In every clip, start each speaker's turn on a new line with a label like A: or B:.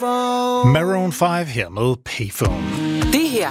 A: Maroon 5 her med Payphone.
B: Det her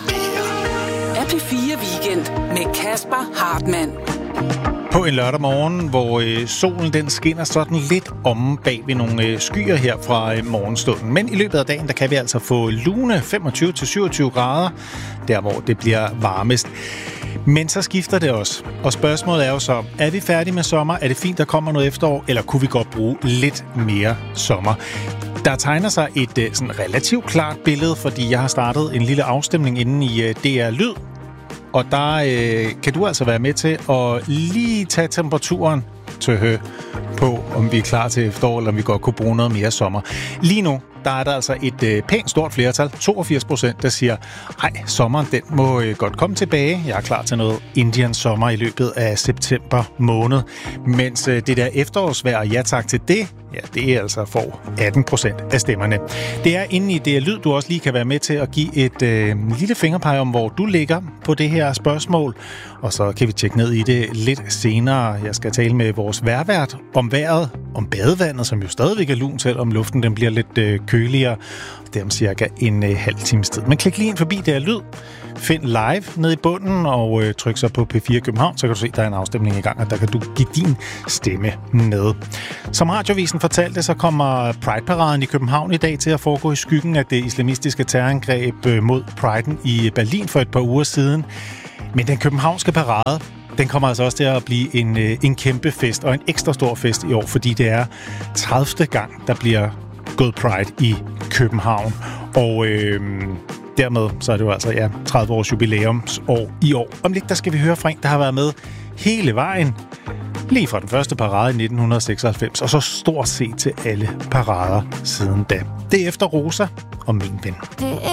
B: er P4 Weekend med Kasper Hartmann.
A: På en lørdag morgen, hvor solen den skinner sådan lidt om bag ved nogle skyer her fra morgenstunden. Men i løbet af dagen, der kan vi altså få lune 25-27 grader, der hvor det bliver varmest. Men så skifter det også. Og spørgsmålet er jo så, er vi færdige med sommer? Er det fint, der kommer noget efterår? Eller kunne vi godt bruge lidt mere sommer? Der tegner sig et sådan relativt klart billede, fordi jeg har startet en lille afstemning inde i DR Lyd. Og der kan du altså være med til at lige tage temperaturen til på, om vi er klar til efterår, eller om vi godt kunne bruge noget mere sommer. Lige nu, der er der altså et pænt stort flertal, 82%, der siger, nej, sommeren den må godt komme tilbage. Jeg er klar til noget Indian sommer i løbet af september måned. Mens det der efterårsvejr, ja tak til det, ja, det er altså for 18% af stemmerne. Det er inde i det lyd, du også lige kan være med til at give et lille fingerpeg om, hvor du ligger på det her spørgsmål. Og så kan vi tjekke ned i det lidt senere. Jeg skal tale med vores vejrvært om vejret, om badevandet, som jo stadigvæk er lunt, selvom luften den bliver lidt køligere. Det er om cirka en halv times tid. Men klik lige ind forbi det her lyd. Find live nede i bunden og tryk så på P4 København, så kan du se, der er en afstemning i gang, og der kan du give din stemme med. Som Radiovisen fortalte, så kommer Pride-paraden i København i dag til at foregå i skyggen af det islamistiske terrorangreb mod Priden i Berlin for et par uger siden. Men den københavnske parade, den kommer altså også til at blive en kæmpe fest, og en ekstra stor fest i år, fordi det er 30. gang, der bliver gået Pride i København. Og dermed så er det jo altså 30 års jubilæumsår i år. Om lidt, der skal vi høre fra en, der har været med hele vejen, lige fra den første parade i 1996, og så stort set til alle parader siden da. Det er efter Rosa og Min Ven.